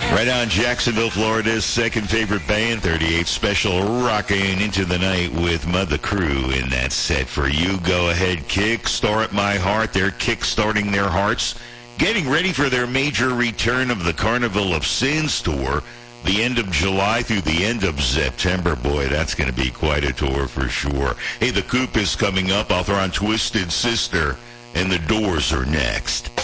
Right on, Jacksonville, Florida's second favorite band, 38 Special, rocking into the night with Mother Crew in that set for you. Go ahead, Kickstart My Heart. They're kickstarting their hearts, getting ready for their major return of the Carnival of Sins tour, the end of July through the end of September. Boy, that's going to be quite a tour for sure. Hey, The Coop is coming up. I'll throw on Twisted Sister, and The Doors are next.